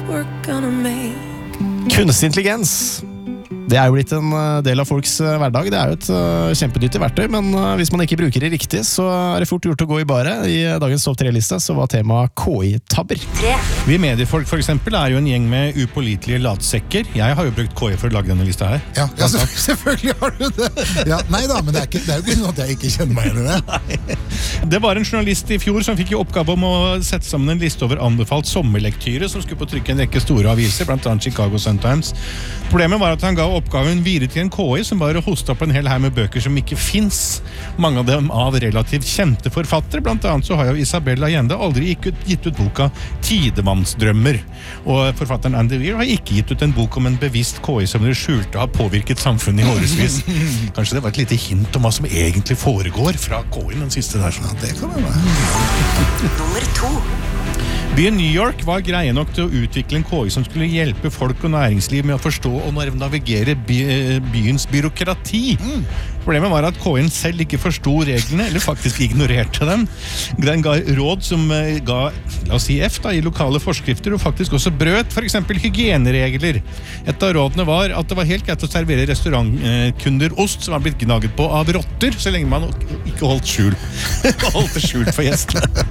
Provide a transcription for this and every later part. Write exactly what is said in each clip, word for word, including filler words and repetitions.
Kunstig intelligens. Det er jo blitt en del av folks hverdag. Det er jo et uh, kjempenyttig verktøy, men uh, hvis man ikke bruker det riktig, så er det fort gjort å gå i baret. I dagens topp tre-liste så var temaet K I-tabber. Vi mediefolk for eksempel er jo en gjeng med upålitelige latsekker. Jeg har jo brukt K I for å lage denne lista her. Ja, ja selvfølgelig har du det. Ja, nei da, men det er, ikke, det er jo ikke sånn at jeg ikke kjenner meg igjen i det. Nei. Det var en journalist i fjor som fikk i oppgave om å sette sammen en liste over anbefalt sommerlektyre som skulle på trykk en rekke store aviser, blant annet Chicago Sun-Times. Problemet var at han ga oppgaven videre til en K I som bare hostet opp en hel her med bøker som ikke finnes. Mange av dem av relativt kjente forfattere. Blant annet så har jo Isabel Allende aldri gitt ut, gitt ut boka Tidemannsdrømmer. Og forfatteren Andy Weir har ikke gitt ut en bok om en bevisst K I som det skjulte har påvirket samfunnet i årevis. Kanskje det var et lite hint om hva som egentlig foregår fra K I den siste der. Ja, det kan det være. Nummer to. Byen New York var greie nok til å utvikle en K I som skulle hjelpe folk og næringsliv med å forstå og navigere by, byens byråkrati. Mm. Problemet var at K I-en selv ikke forstod reglene, eller faktisk ignorerte dem. Den ga råd som ga, la oss si F da, i lokale forskrifter, og faktisk også brøt for eksempel hygieneregler. Et av rådene var at det var helt greit å servere restaurantkunder ost som var blitt gnaget på av rotter, så lenge man ikke holdt skjul. holdt det skjult for gjestene.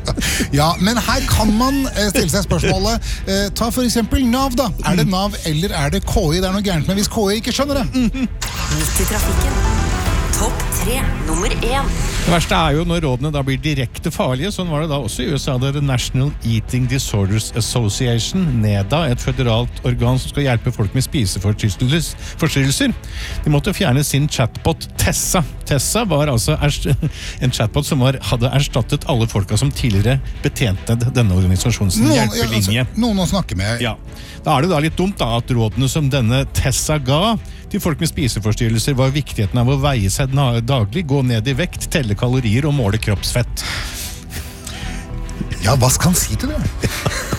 Ja, men her kan man stille seg spørsmålet, eh, ta for eksempel Nav da. Er det Nav eller er det K I? Det er noe gærent med hvis K I ikke skjønner det. Mm-hmm. Midt i trafikken. Topp tre, nummer én. Det verste er jo når rådene da blir direkte farlige. Sånn var det da også i U S A. Det er National Eating Disorders Association, NEDA, et føderalt organ som skal hjelpe folk med spiseforstyrrelser. De måtte fjerne sin chatbot Tessa. Tessa var altså en chatbot som var, hadde erstattet alle folka som tidligere betjente denne organisasjonens hjelpelinje. Ja, altså, noen å snakke med. Ja. Da er det da litt dumt da, at rådene som denne Tessa ga til folk med spiseforstyrrelser var viktigheten av å veie seg daglig, gå ned i vekt, telle kalorier og måle kroppsfett. Ja, hva skal han si til det?